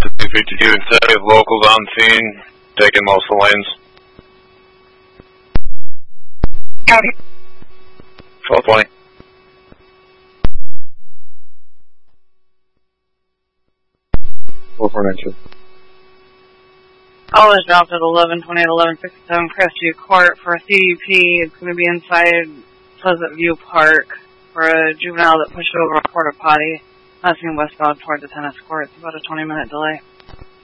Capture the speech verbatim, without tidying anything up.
two fifty-two and seventy locals on scene, taking most of the lanes. County. twelve twenty. four four nine two. All is dropped at eleven twenty at eleven fifty-seven Crestview Court for a C D P. It's going to be inside Pleasant View Park for a juvenile that pushed over a porta potty, passing westbound toward the tennis court. It's about a twenty minute delay.